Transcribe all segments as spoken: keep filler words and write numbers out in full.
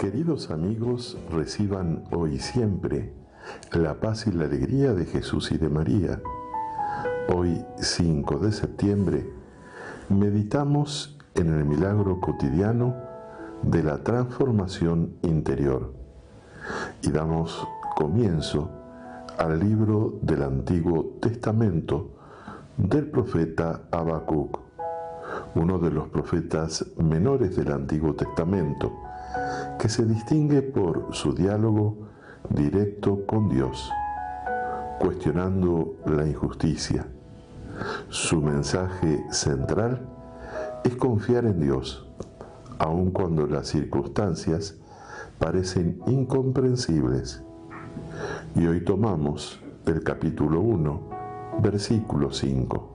Queridos amigos, reciban hoy y siempre la paz y la alegría de Jesús y de María. Hoy, cinco de septiembre, meditamos en el milagro cotidiano de la transformación interior y damos comienzo al libro del Antiguo Testamento del profeta Habacuc, uno de los profetas menores del Antiguo Testamento, que se distingue por su diálogo directo con Dios, cuestionando la injusticia. Su mensaje central es confiar en Dios, aun cuando las circunstancias parecen incomprensibles. Y hoy tomamos el capítulo uno, versículo cinco.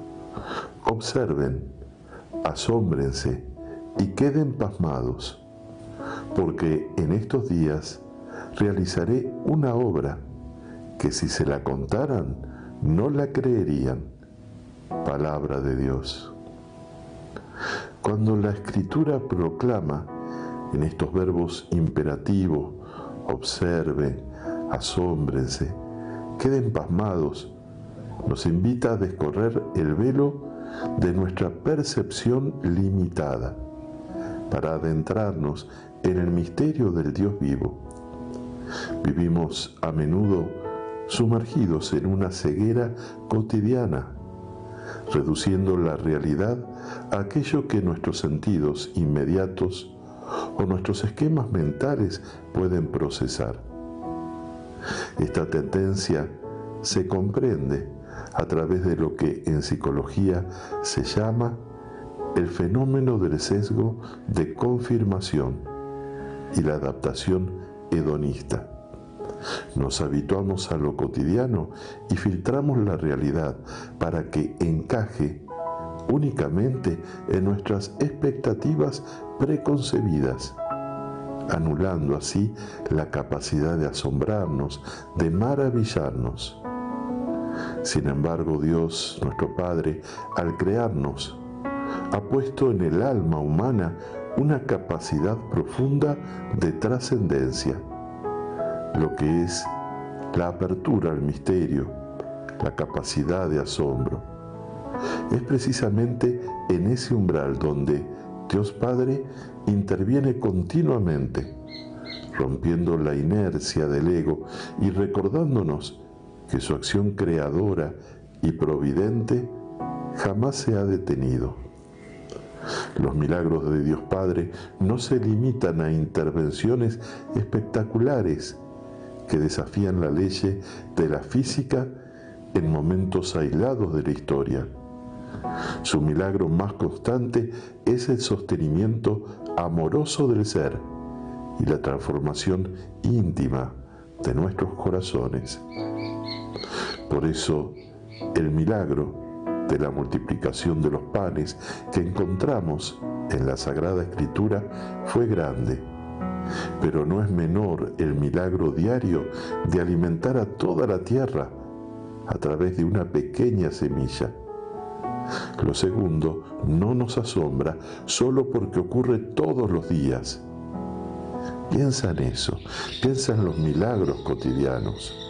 Observen, asómbrense y queden pasmados, porque en estos días realizaré una obra que si se la contaran no la creerían. Palabra de Dios. Cuando la Escritura proclama en estos verbos imperativos, observen, asómbrense, queden pasmados, nos invita a descorrer el velo de nuestra percepción limitada para adentrarnos en el misterio del Dios vivo. Vivimos a menudo sumergidos en una ceguera cotidiana, reduciendo la realidad a aquello que nuestros sentidos inmediatos o nuestros esquemas mentales pueden procesar. Esta tendencia se comprende a través de lo que en psicología se llama el fenómeno del sesgo de confirmación y la adaptación hedonista. Nos habituamos a lo cotidiano y filtramos la realidad para que encaje únicamente en nuestras expectativas preconcebidas, anulando así la capacidad de asombrarnos, de maravillarnos. Sin embargo, Dios, nuestro Padre, al crearnos, ha puesto en el alma humana una capacidad profunda de trascendencia, lo que es la apertura al misterio, la capacidad de asombro. Es precisamente en ese umbral donde Dios Padre interviene continuamente, rompiendo la inercia del ego y recordándonos que su acción creadora y providente jamás se ha detenido. Los milagros de Dios Padre no se limitan a intervenciones espectaculares que desafían la ley de la física en momentos aislados de la historia. Su milagro más constante es el sostenimiento amoroso del ser y la transformación íntima de nuestros corazones. Por eso, el milagro de la multiplicación de los panes que encontramos en la Sagrada Escritura fue grande, pero no es menor el milagro diario de alimentar a toda la tierra a través de una pequeña semilla. Lo segundo no nos asombra solo porque ocurre todos los días. Piensa en eso, piensa en los milagros cotidianos.